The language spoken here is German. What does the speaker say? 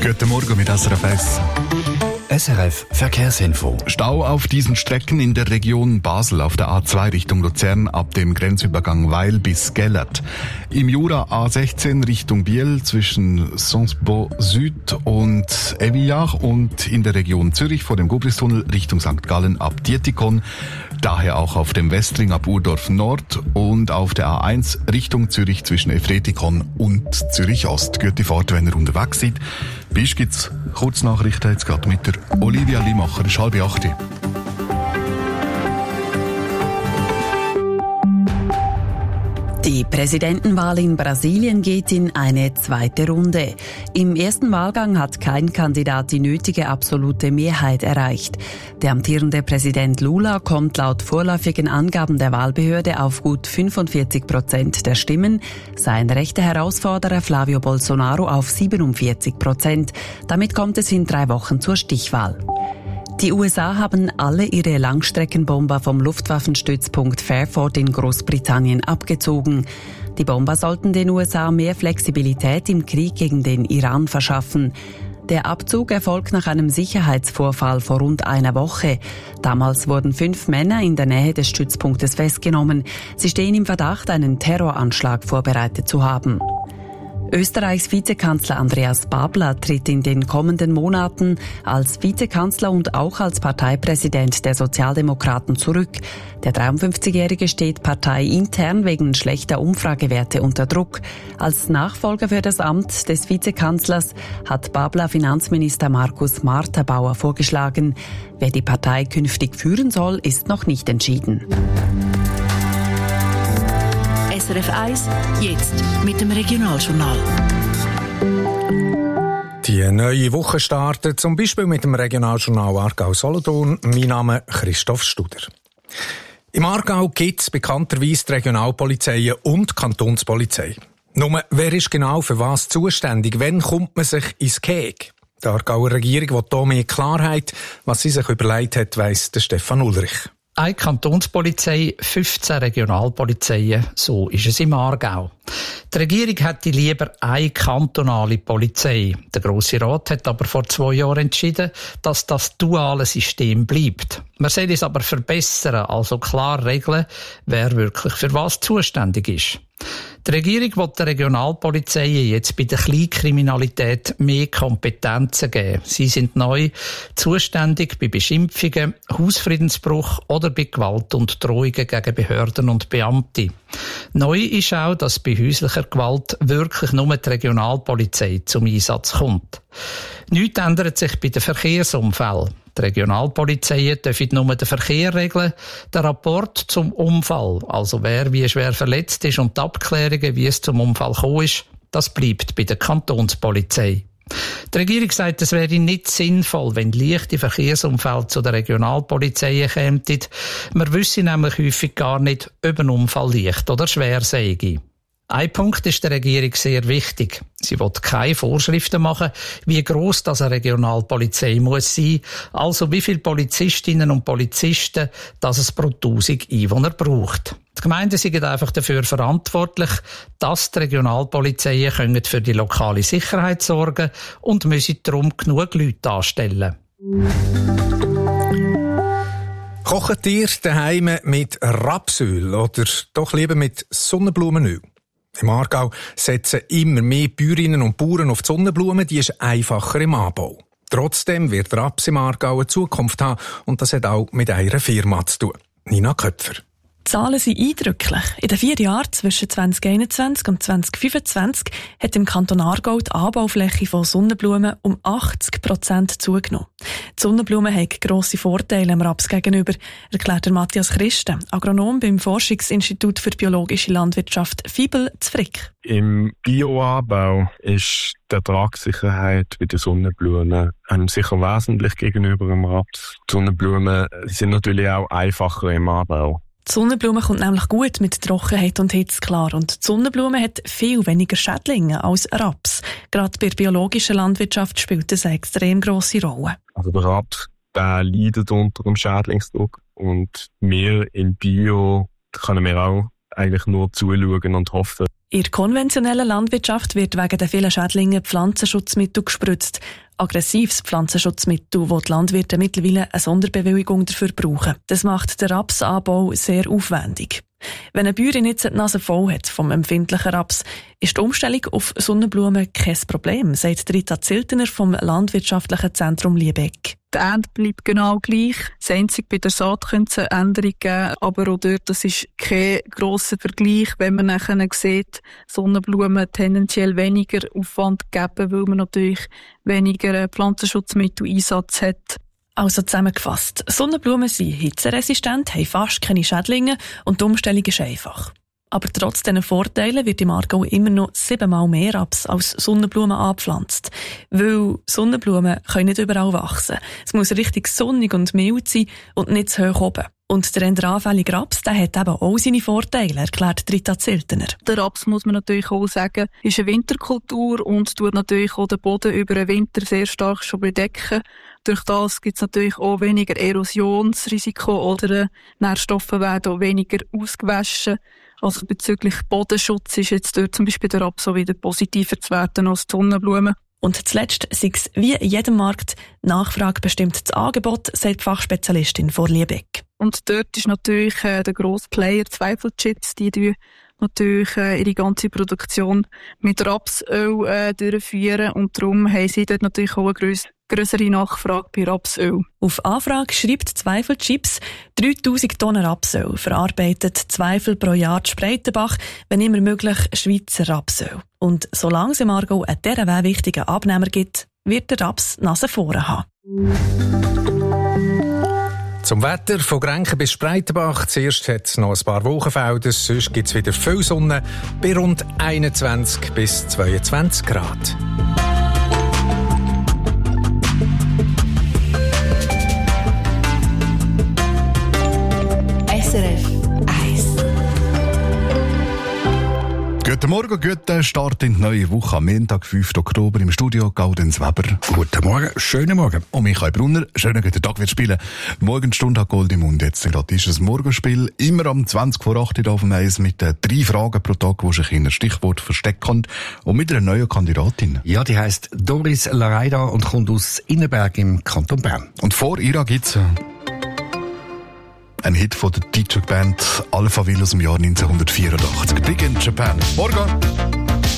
Guten Morgen mit SRF 1. SRF Verkehrsinfo. Stau auf diesen Strecken in der Region Basel auf der A2 Richtung Luzern ab dem Grenzübergang Weil bis Gellert. Im Jura A16 Richtung Biel zwischen Sonsbo Süd und Evillach und in der Region Zürich vor dem Gubristunnel Richtung St. Gallen ab Dietikon. Daher auch auf dem Westring ab Urdorf Nord und auf der A1 Richtung Zürich zwischen Efretikon und Zürich Ost. Gute Fahrt, wenn ihr unterwegs seid. Bis gibt's Kurznachrichten jetzt gerade mit der Olivia Limacher. Es ist 7:30. Die Präsidentenwahl in Brasilien geht in eine zweite Runde. Im ersten Wahlgang hat kein Kandidat die nötige absolute Mehrheit erreicht. Der amtierende Präsident Lula kommt laut vorläufigen Angaben der Wahlbehörde auf gut 45% der Stimmen, sein rechter Herausforderer Flavio Bolsonaro auf 47%. Damit kommt es in 3 Wochen zur Stichwahl. Die USA haben alle ihre Langstreckenbomber vom Luftwaffenstützpunkt Fairford in Großbritannien abgezogen. Die Bomber sollten den USA mehr Flexibilität im Krieg gegen den Iran verschaffen. Der Abzug erfolgt nach einem Sicherheitsvorfall vor rund einer Woche. Damals wurden 5 Männer in der Nähe des Stützpunktes festgenommen. Sie stehen im Verdacht, einen Terroranschlag vorbereitet zu haben. Österreichs Vizekanzler Andreas Babler tritt in den kommenden Monaten als Vizekanzler und auch als Parteipräsident der Sozialdemokraten zurück. Der 53-Jährige steht parteiintern wegen schlechter Umfragewerte unter Druck. Als Nachfolger für das Amt des Vizekanzlers hat Babler Finanzminister Markus Marterbauer vorgeschlagen. Wer die Partei künftig führen soll, ist noch nicht entschieden. SRF 1, jetzt mit dem Regionaljournal. Die neue Woche startet zum Beispiel mit dem Regionaljournal Aargau-Solothurn. Mein Name ist Christoph Studer. Im Aargau gibt es bekannterweise die Regionalpolizei und die Kantonspolizei. Nur, wer ist genau für was zuständig? Wann kommt man sich ins Gehege? Die Aargauer Regierung will hier mehr Klarheit. Was sie sich überlegt hat, weiss der Stefan Ulrich. Eine Kantonspolizei, 15 Regionalpolizeien, so ist es im Aargau. Die Regierung hätte lieber eine kantonale Polizei. Der Grosse Rat hat aber vor 2 Jahren entschieden, dass das duale System bleibt. Man soll es aber verbessern, also klar regeln, wer wirklich für was zuständig ist. Die Regierung will den Regionalpolizeien jetzt bei der Kleinkriminalität mehr Kompetenzen geben. Sie sind neu zuständig bei Beschimpfungen, Hausfriedensbruch oder bei Gewalt und Drohungen gegen Behörden und Beamte. Neu ist auch, dass bei häuslicher Gewalt wirklich nur die Regionalpolizei zum Einsatz kommt. Nichts ändert sich bei den Verkehrsunfällen. Die Regionalpolizeien dürfen nur den Verkehr regeln, den Rapport zum Unfall, also wer wie schwer verletzt ist und die Abklärungen, wie es zum Unfall gekommen ist, das bleibt bei der Kantonspolizei. Die Regierung sagt, es wäre nicht sinnvoll, wenn leichte Verkehrsunfälle zu der Regionalpolizei kämen. Man wüsste nämlich häufig gar nicht, ob ein Unfall leicht oder schwer sei. Ein Punkt ist der Regierung sehr wichtig. Sie will keine Vorschriften machen, wie gross das eine Regionalpolizei muss sein, also wie viele Polizistinnen und Polizisten das es pro 1000 Einwohner braucht. Die Gemeinden sind einfach dafür verantwortlich, dass die Regionalpolizeien für die lokale Sicherheit sorgen und müssen darum genug Leute anstellen. Kocht ihr daheim mit Rapsöl oder doch lieber mit Sonnenblumenöl? Im Aargau setzen immer mehr Bäuerinnen und Bauern auf die Sonnenblume, die ist einfacher im Anbau. Trotzdem wird Raps im Aargau eine Zukunft haben und das hat auch mit einer Firma zu tun. Nina Köpfer. Die Zahlen sind eindrücklich. In den 4 Jahren zwischen 2021 und 2025 hat im Kanton Aargau die Anbaufläche von Sonnenblumen um 80% zugenommen. Die Sonnenblumen haben grosse Vorteile am Raps gegenüber, erklärt der Matthias Christen, Agronom beim Forschungsinstitut für biologische Landwirtschaft FIBEL zu Frick. Im Bioanbau ist die Ertragssicherheit bei den Sonnenblumen sicher wesentlich gegenüber dem Raps. Die Sonnenblumen sind natürlich auch einfacher im Anbau. Die Sonnenblume kommt nämlich gut mit Trockenheit und Hitze klar. Und die Sonnenblume hat viel weniger Schädlinge als Raps. Gerade bei der biologischen Landwirtschaft spielt das eine extrem grosse Rolle. Also der Raps, der leidet unter dem Schädlingsdruck. Und wir in Bio können wir auch eigentlich nur zuschauen und hoffen. In der konventionellen Landwirtschaft wird wegen der vielen Schädlinge Pflanzenschutzmittel gespritzt. Aggressives Pflanzenschutzmittel, wo die Landwirte mittlerweile eine Sonderbewilligung dafür brauchen. Das macht den Rapsanbau sehr aufwendig. Wenn eine Bäuerin jetzt die Nase voll hat vom empfindlichen Raps, ist die Umstellung auf Sonnenblumen kein Problem, sagt Rita Ziltener vom Landwirtschaftlichen Zentrum Liebeck. Die Ernte bleibt genau gleich. Das Einzige bei der Saat könnte es eine Änderung geben, aber auch dort, das ist kein grosser Vergleich, wenn man nachher sieht, Sonnenblumen tendenziell weniger Aufwand geben, weil man natürlich weniger Pflanzenschutzmitteleinsatz hat. Also zusammengefasst, Sonnenblumen sind hitzeresistent, haben fast keine Schädlinge und die Umstellung ist einfach. Aber trotz diesen Vorteilen wird im Aargau immer noch 7-mal mehr Raps als Sonnenblumen angepflanzt. Weil Sonnenblumen können nicht überall wachsen. Es muss richtig sonnig und mild sein und nicht zu hoch oben. Und der eher anfällige Raps, der hat eben auch seine Vorteile, erklärt Rita Ziltener. Der Raps, muss man natürlich auch sagen, ist eine Winterkultur und tut natürlich auch den Boden über den Winter sehr stark schon bedecken. Durch das gibt es natürlich auch weniger Erosionsrisiko oder Nährstoffe werden auch weniger ausgewaschen. Also bezüglich Bodenschutz ist jetzt dort zum Beispiel der Raps auch wieder positiver zu werten als die Sonnenblumen. Und zuletzt sei es wie in jedem Markt Nachfrage bestimmt das Angebot, sagt die Fachspezialistin von Liebeck. Und dort ist natürlich der grosse Player Zweifelchips, die natürlich ihre ganze Produktion mit Rapsöl durchführen und darum haben sie dort natürlich auch eine grössere Nachfrage bei Rapsöl. Auf Anfrage schreibt Zweifelchips 3000 Tonnen Rapsöl, verarbeitet Zweifel pro Jahr zu Spreitenbach, wenn immer möglich Schweizer Rapsöl. Und solange es im Aargau einen derart wichtigen Abnehmer gibt, wird der Raps Nase vorne haben. Zum Wetter von Grenchen bis Spreitenbach. Zuerst hat es noch ein paar Wolkenfelder, sonst gibt es wieder viel Sonne bei rund 21 bis 22 Grad. SRF 1. Guten Morgen, guten Start in die neue Woche am Montag, 5. Oktober im Studio Gaudenz Weber. Guten Morgen, schönen Morgen. Und Michael Brunner, schönen guten Tag, wird spielen. Morgenstunde hat Gold im Mund. Jetzt gerade ist ein Morgenspiel, immer am 20 vor 8 auf dem Eis mit 3 Fragen pro Tag, wo sich in ein Stichwort versteckt kann. Und mit einer neuen Kandidatin. Ja, die heisst Doris Lareida und kommt aus Innenberg im Kanton Bern. Und vor ihr gibt's ein Hit von der DJ-Band Alphaville aus dem Jahr 1984. Big in Japan. Morgen!